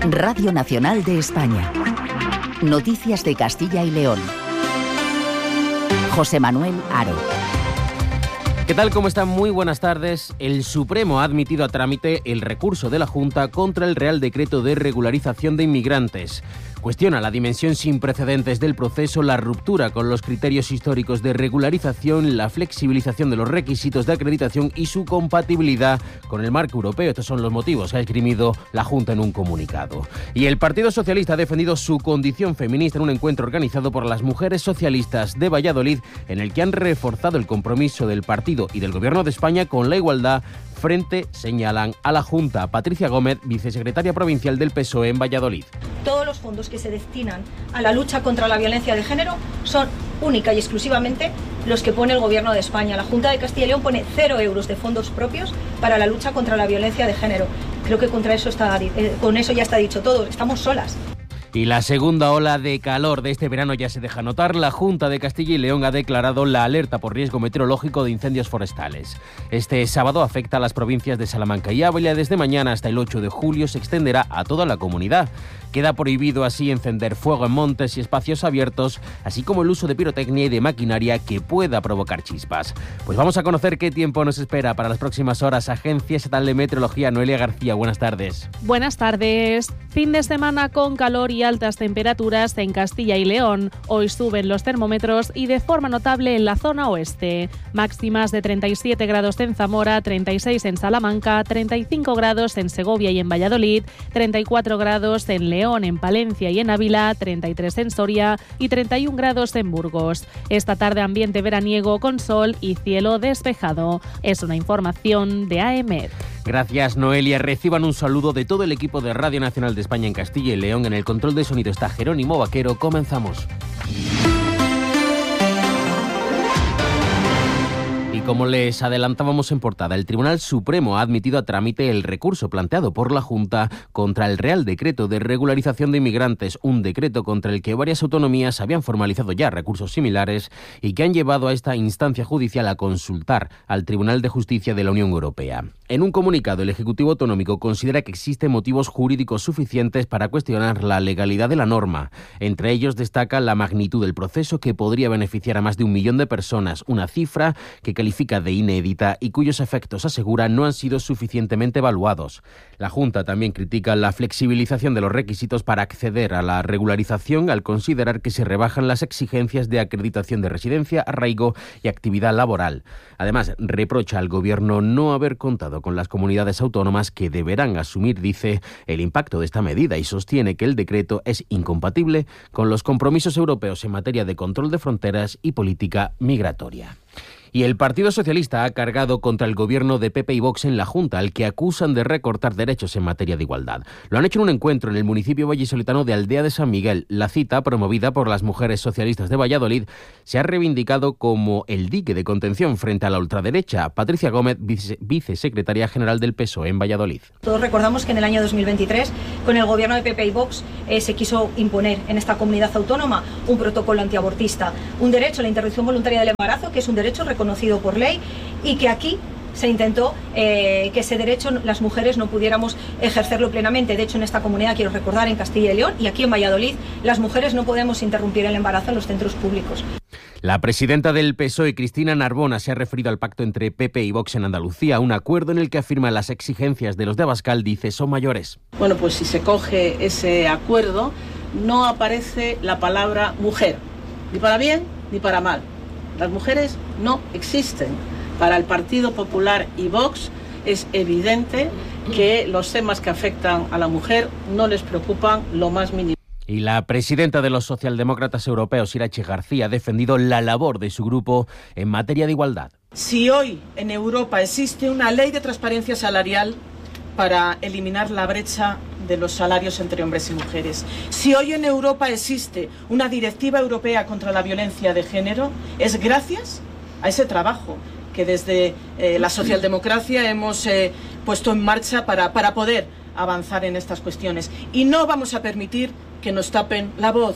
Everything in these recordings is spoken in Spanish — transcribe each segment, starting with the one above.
Radio Nacional de España. Noticias de Castilla y León. José Manuel Haro. ¿Qué tal? ¿Cómo están? Muy buenas tardes. El Supremo ha admitido a trámite el recurso de la Junta contra el Real Decreto de Regularización de Inmigrantes. Cuestiona la dimensión sin precedentes del proceso, la ruptura con los criterios históricos de regularización, la flexibilización de los requisitos de acreditación y su compatibilidad con el marco europeo. Estos son los motivos que ha esgrimido la Junta en un comunicado. Y el Partido Socialista ha defendido su condición feminista en un encuentro organizado por las mujeres socialistas de Valladolid, en el que han reforzado el compromiso del partido y del Gobierno de España con la igualdad frente, señalan, a la Junta. Patricia Gómez, vicesecretaria provincial del PSOE en Valladolid. Todos los fondos que se destinan a la lucha contra la violencia de género son única y exclusivamente los que pone el Gobierno de España. La Junta de Castilla y León pone 0 euros de fondos propios para la lucha contra la violencia de género. Creo que con eso ya está dicho todo. Estamos solas. Y la segunda ola de calor de este verano ya se deja notar. La Junta de Castilla y León ha declarado la alerta por riesgo meteorológico de incendios forestales. Este sábado afecta a las provincias de Salamanca y Ávila. Desde mañana hasta el 8 de julio se extenderá a toda la comunidad. Queda prohibido así encender fuego en montes y espacios abiertos, así como el uso de pirotecnia y de maquinaria que pueda provocar chispas. Pues vamos a conocer qué tiempo nos espera para las próximas horas. Agencia Estatal de Meteorología, Noelia García, buenas tardes. Buenas tardes. Fin de semana con calor y altas temperaturas en Castilla y León. Hoy suben los termómetros y de forma notable en la zona oeste. Máximas de 37 grados en Zamora, 36 en Salamanca, 35 grados en Segovia y en Valladolid, 34 grados en León, en Palencia y en Ávila, 33 en Soria y 31 grados en Burgos. Esta tarde ambiente veraniego con sol y cielo despejado. Es una información de AEMET. Gracias, Noelia. Reciban un saludo de todo el equipo de Radio Nacional de España en Castilla y León. En el control de sonido está Jerónimo Vaquero. Comenzamos. Y como les adelantábamos en portada, el Tribunal Supremo ha admitido a trámite el recurso planteado por la Junta contra el Real Decreto de Regularización de Inmigrantes, un decreto contra el que varias autonomías habían formalizado ya recursos similares y que han llevado a esta instancia judicial a consultar al Tribunal de Justicia de la Unión Europea. En un comunicado, el Ejecutivo Autonómico considera que existen motivos jurídicos suficientes para cuestionar la legalidad de la norma. Entre ellos destaca la magnitud del proceso, que podría beneficiar a más de 1 millón de personas, una cifra que califica de inédita y cuyos efectos, asegura, no han sido suficientemente evaluados. La Junta también critica la flexibilización de los requisitos para acceder a la regularización, al considerar que se rebajan las exigencias de acreditación de residencia, arraigo y actividad laboral. Además, reprocha al Gobierno no haber contado con las comunidades autónomas que deberán asumir, dice, el impacto de esta medida, y sostiene que el decreto es incompatible con los compromisos europeos en materia de control de fronteras y política migratoria. Y el Partido Socialista ha cargado contra el gobierno de PP y Vox en la Junta, al que acusan de recortar derechos en materia de igualdad. Lo han hecho en un encuentro en el municipio vallisoletano de Aldea de San Miguel. La cita, promovida por las mujeres socialistas de Valladolid, se ha reivindicado como el dique de contención frente a la ultraderecha. Patricia Gómez, vicesecretaria general del PSOE en Valladolid. Todos recordamos que en el año 2023, con el gobierno de PP y Vox, se quiso imponer en esta comunidad autónoma un protocolo antiabortista, un derecho a la interrupción voluntaria del embarazo, que es un derecho reconocido por ley, y que aquí se intentó que ese derecho las mujeres no pudiéramos ejercerlo plenamente. De hecho, en esta comunidad, quiero recordar, en Castilla y León y aquí en Valladolid, las mujeres no podemos interrumpir el embarazo en los centros públicos. La presidenta del PSOE, Cristina Narbona, se ha referido al pacto entre PP y Vox en Andalucía, un acuerdo en el que afirma las exigencias de los de Abascal, dice, son mayores. Bueno, pues si se coge ese acuerdo, no aparece la palabra mujer, ni para bien ni para mal. Las mujeres no existen. Para el Partido Popular y Vox es evidente que los temas que afectan a la mujer no les preocupan lo más mínimo. Y la presidenta de los socialdemócratas europeos, Irache García, ha defendido la labor de su grupo en materia de igualdad. Si hoy en Europa existe una ley de transparencia salarial para eliminar la brecha de los salarios entre hombres y mujeres, si hoy en Europa existe una directiva europea contra la violencia de género, es gracias a ese trabajo que desde la socialdemocracia hemos puesto en marcha para poder avanzar en estas cuestiones. Y no vamos a permitir que nos tapen la voz.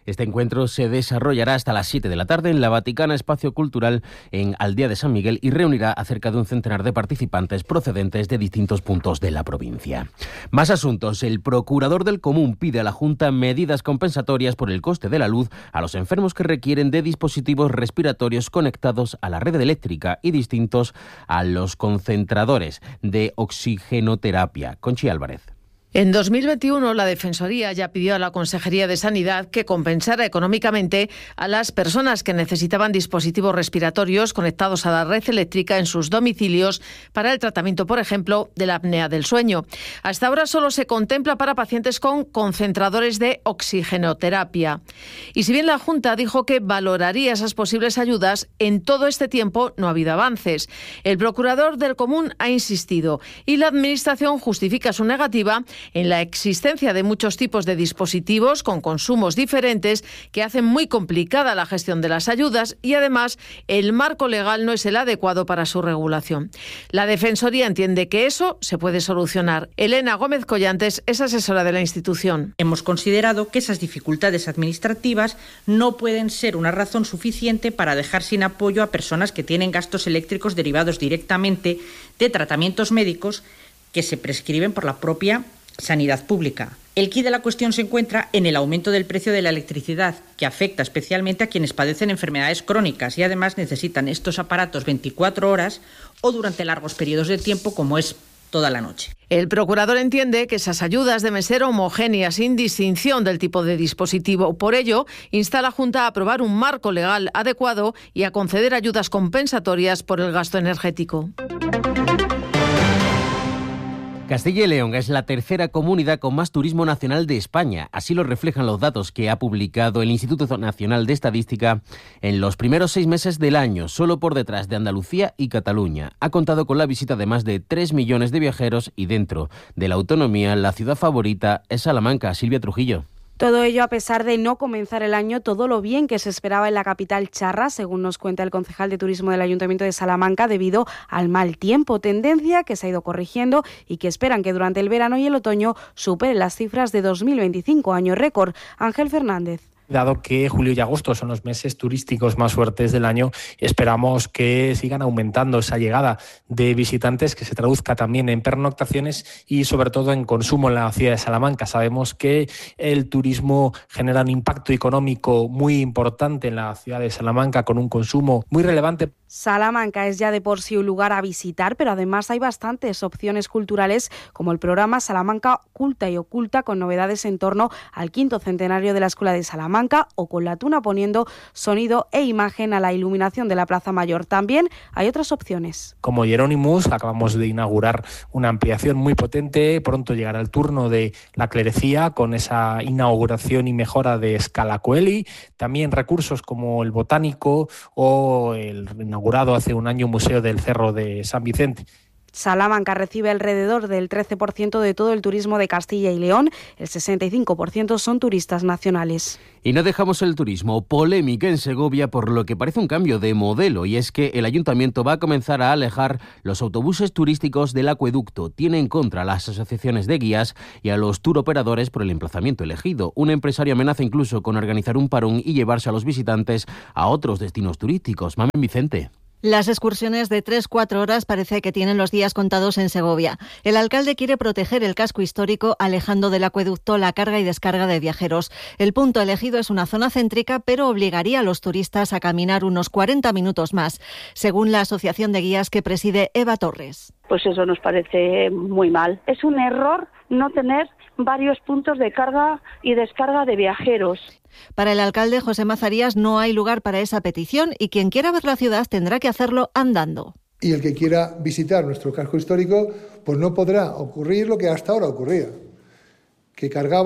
Este encuentro se desarrollará hasta las 7 de la tarde en la Vaticana Espacio Cultural en Aldea de San Miguel y reunirá a cerca de un centenar de participantes procedentes de distintos puntos de la provincia. Más asuntos. El procurador del Común pide a la Junta medidas compensatorias por el coste de la luz a los enfermos que requieren de dispositivos respiratorios conectados a la red eléctrica y distintos a los concentradores de oxigenoterapia. Conchi Álvarez. En 2021, la Defensoría ya pidió a la Consejería de Sanidad que compensara económicamente a las personas que necesitaban dispositivos respiratorios conectados a la red eléctrica en sus domicilios para el tratamiento, por ejemplo, de la apnea del sueño. Hasta ahora solo se contempla para pacientes con concentradores de oxigenoterapia. Y si bien la Junta dijo que valoraría esas posibles ayudas, en todo este tiempo no ha habido avances. El procurador del Común ha insistido y la Administración justifica su negativa en la existencia de muchos tipos de dispositivos con consumos diferentes que hacen muy complicada la gestión de las ayudas y además el marco legal no es el adecuado para su regulación. La Defensoría entiende que eso se puede solucionar. Elena Gómez Collantes es asesora de la institución. Hemos considerado que esas dificultades administrativas no pueden ser una razón suficiente para dejar sin apoyo a personas que tienen gastos eléctricos derivados directamente de tratamientos médicos que se prescriben por la propia sanidad pública. El quid de la cuestión se encuentra en el aumento del precio de la electricidad, que afecta especialmente a quienes padecen enfermedades crónicas y además necesitan estos aparatos 24 horas o durante largos periodos de tiempo, como es toda la noche. El procurador entiende que esas ayudas deben ser homogéneas, sin distinción del tipo de dispositivo. Por ello, insta a la Junta a aprobar un marco legal adecuado y a conceder ayudas compensatorias por el gasto energético. Castilla y León es la tercera comunidad con más turismo nacional de España. Así lo reflejan los datos que ha publicado el Instituto Nacional de Estadística en los primeros 6 meses del año, solo por detrás de Andalucía y Cataluña. Ha contado con la visita de más de 3 millones de viajeros y dentro de la autonomía, la ciudad favorita es Salamanca. Silvia Trujillo. Todo ello a pesar de no comenzar el año todo lo bien que se esperaba en la capital charra, según nos cuenta el concejal de turismo del Ayuntamiento de Salamanca, debido al mal tiempo, tendencia que se ha ido corrigiendo y que esperan que durante el verano y el otoño superen las cifras de 2025, año récord. Ángel Fernández. Dado que julio y agosto son los meses turísticos más fuertes del año, esperamos que sigan aumentando esa llegada de visitantes, que se traduzca también en pernoctaciones y sobre todo en consumo en la ciudad de Salamanca. Sabemos que el turismo genera un impacto económico muy importante en la ciudad de Salamanca, con un consumo muy relevante. Salamanca es ya de por sí un lugar a visitar, pero además hay bastantes opciones culturales, como el programa Salamanca Culta y Oculta, con novedades en torno al 5º centenario de la Escuela de Salamanca, o con la Tuna poniendo sonido e imagen a la iluminación de la Plaza Mayor. También hay otras opciones. Como Hieronymus, acabamos de inaugurar una ampliación muy potente. Pronto llegará el turno de la clerecía con esa inauguración y mejora de Scala Coeli. También recursos como el Botánico o el inaugurado hace un año Museo del Cerro de San Vicente. Salamanca recibe alrededor del 13% de todo el turismo de Castilla y León. El 65% son turistas nacionales. Y no dejamos el turismo. Polémica en Segovia por lo que parece un cambio de modelo, y es que el ayuntamiento va a comenzar a alejar los autobuses turísticos del acueducto. Tiene en contra a las asociaciones de guías y a los touroperadores por el emplazamiento elegido. Un empresario amenaza incluso con organizar un parón y llevarse a los visitantes a otros destinos turísticos. Mamen Vicente. Las excursiones de 3-4 horas parece que tienen los días contados en Segovia. El alcalde quiere proteger el casco histórico alejando del acueducto la carga y descarga de viajeros. El punto elegido es una zona céntrica, pero obligaría a los turistas a caminar unos 40 minutos más, según la asociación de guías que preside Eva Torres. Pues eso nos parece muy mal. Es un error no tener varios puntos de carga y descarga de viajeros. Para el alcalde José Mazarías no hay lugar para esa petición y quien quiera ver la ciudad tendrá que hacerlo andando. Y el que quiera visitar nuestro casco histórico, pues no podrá ocurrir lo que hasta ahora ocurría, que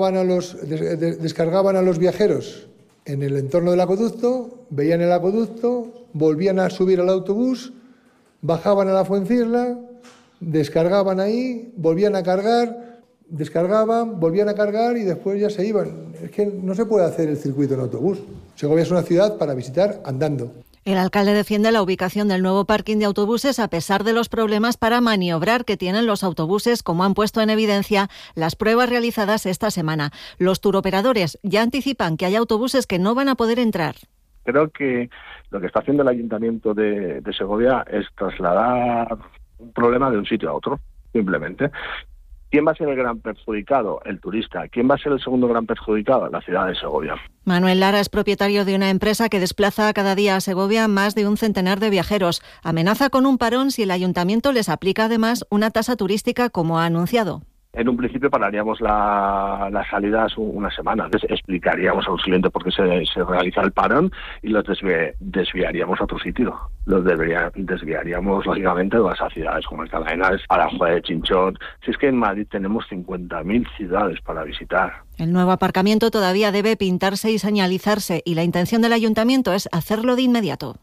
descargaban a los viajeros en el entorno del acueducto, veían el acueducto, volvían a subir al autobús, bajaban a la Fuencisla, descargaban ahí, volvían a cargar, descargaban, volvían a cargar y después ya se iban. Es que no se puede hacer el circuito en autobús. Segovia es una ciudad para visitar andando. El alcalde defiende la ubicación del nuevo parking de autobuses a pesar de los problemas para maniobrar que tienen los autobuses, como han puesto en evidencia las pruebas realizadas esta semana. Los turoperadores ya anticipan que hay autobuses que no van a poder entrar. Creo que lo que está haciendo el Ayuntamiento de Segovia es trasladar un problema de un sitio a otro, simplemente. ¿Quién va a ser el gran perjudicado? El turista. ¿Quién va a ser el segundo gran perjudicado? La ciudad de Segovia. Manuel Lara es propietario de una empresa que desplaza cada día a Segovia más de un centenar de viajeros. Amenaza con un parón si el ayuntamiento les aplica además una tasa turística, como ha anunciado. En un principio pararíamos las salidas una semana. Entonces explicaríamos a los clientes por qué se realiza el parón y los desviaríamos a otro sitio. Los desviaríamos, lógicamente, de las ciudades como Alcalá, Aranjuez, Chinchón. Si es que en Madrid tenemos 50.000 ciudades para visitar. El nuevo aparcamiento todavía debe pintarse y señalizarse, y la intención del ayuntamiento es hacerlo de inmediato.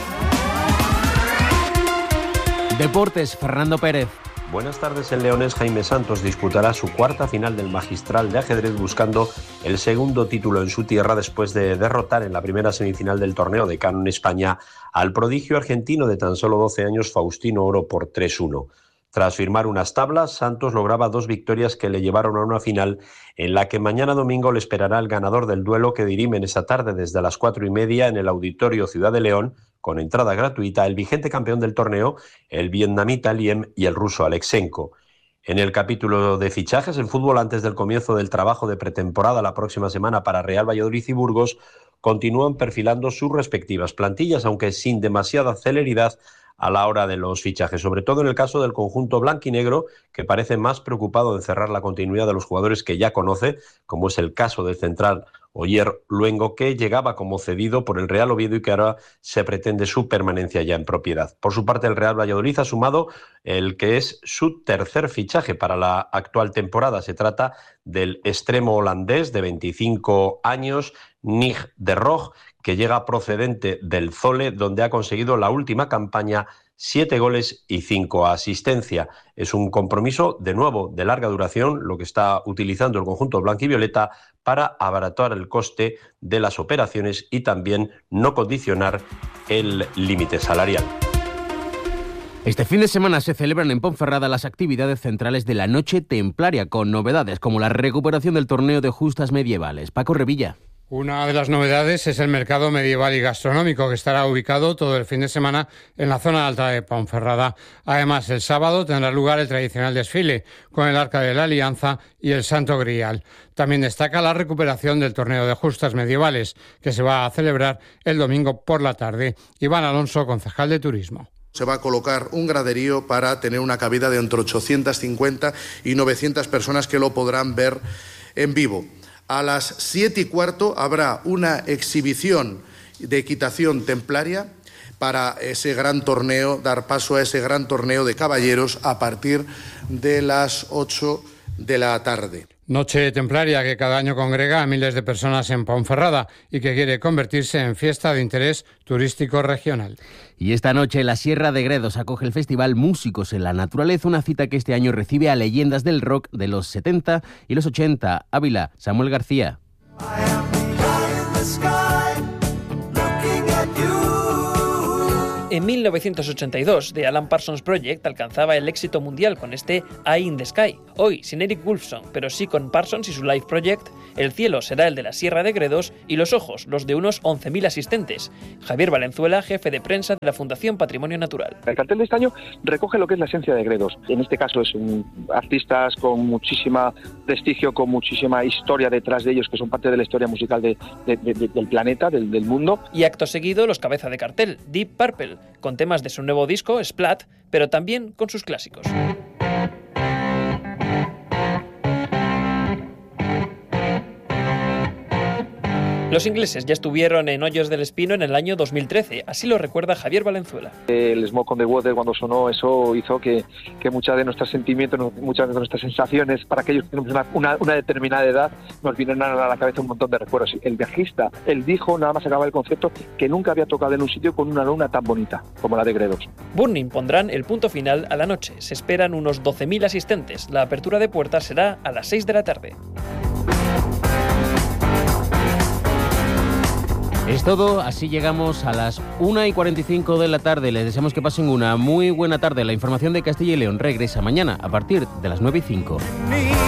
Deportes, Fernando Pérez. Buenas tardes. En Leones, Jaime Santos disputará su cuarta final del Magistral de Ajedrez, buscando el segundo título en su tierra después de derrotar en la primera semifinal del torneo de Cano en España al prodigio argentino de tan solo 12 años Faustino Oro por 3-1. Tras firmar unas tablas, Santos lograba 2 victorias que le llevaron a una final en la que mañana domingo le esperará el ganador del duelo que dirimen esa tarde desde las 4:30 en el Auditorio Ciudad de León, con entrada gratuita, el vigente campeón del torneo, el vietnamita Liem, y el ruso Alexenko. En el capítulo de fichajes, el fútbol, antes del comienzo del trabajo de pretemporada la próxima semana para Real Valladolid y Burgos, continúan perfilando sus respectivas plantillas, aunque sin demasiada celeridad a la hora de los fichajes, sobre todo en el caso del conjunto blanquinegro, que parece más preocupado en cerrar la continuidad de los jugadores que ya conoce, como es el caso del central Oyer Luengo, que llegaba como cedido por el Real Oviedo y que ahora se pretende su permanencia ya en propiedad. Por su parte, el Real Valladolid ha sumado el que es su tercer fichaje para la actual temporada. Se trata del extremo holandés de 25 años, Nig de Rog, que llega procedente del Zole, donde ha conseguido la última campaña 7 goles y 5 asistencias. Es un compromiso, de nuevo, de larga duración, lo que está utilizando el conjunto blanquivioleta para abaratar el coste de las operaciones y también no condicionar el límite salarial. Este fin de semana se celebran en Ponferrada las actividades centrales de la Noche Templaria, con novedades como la recuperación del torneo de justas medievales. Paco Revilla. Una de las novedades es el mercado medieval y gastronómico, que estará ubicado todo el fin de semana en la zona alta de Ponferrada. Además, el sábado tendrá lugar el tradicional desfile con el Arca de la Alianza y el Santo Grial. También destaca la recuperación del torneo de justas medievales, que se va a celebrar el domingo por la tarde. Iván Alonso, concejal de Turismo. Se va a colocar un graderío para tener una cabida de entre 850 y 900 personas que lo podrán ver en vivo. A las 7:15 habrá una exhibición de equitación templaria para ese gran torneo, dar paso a ese gran torneo de caballeros a partir de las 8 de la tarde. Noche templaria que cada año congrega a miles de personas en Ponferrada y que quiere convertirse en fiesta de interés turístico regional. Y esta noche la Sierra de Gredos acoge el festival Músicos en la Naturaleza, una cita que este año recibe a leyendas del rock de los 70 y los 80. Ávila, Samuel García. En 1982, The Alan Parsons Project alcanzaba el éxito mundial con este Eye in the Sky. Hoy, sin Eric Woolfson, pero sí con Parsons y su Live Project, el cielo será el de la Sierra de Gredos y los ojos los de unos 11.000 asistentes. Javier Valenzuela, jefe de prensa de la Fundación Patrimonio Natural. El cartel de este año recoge lo que es la esencia de Gredos. En este caso es artistas con muchísima prestigio, con muchísima historia detrás de ellos, que son parte de la historia musical del planeta, del mundo. Y acto seguido, los cabeza de cartel, Deep Purple, con temas de su nuevo disco, Splat, pero también con sus clásicos. Los ingleses ya estuvieron en Hoyos del Espino en el año 2013, así lo recuerda Javier Valenzuela. El Smoke on the Water, cuando sonó, eso hizo que muchas de nuestros sentimientos, muchas de nuestras sensaciones, para aquellos que tenemos una determinada edad, nos vinieron a la cabeza un montón de recuerdos. El bajista, él dijo, nada más acababa el concierto, que nunca había tocado en un sitio con una luna tan bonita como la de Gredos. Burning pondrán el punto final a la noche. Se esperan unos 12.000 asistentes. La apertura de puertas será a las 6 de la tarde. Es todo, así llegamos a las 1:45 de la tarde. Les deseamos que pasen una muy buena tarde. La información de Castilla y León regresa mañana a partir de las 9:05.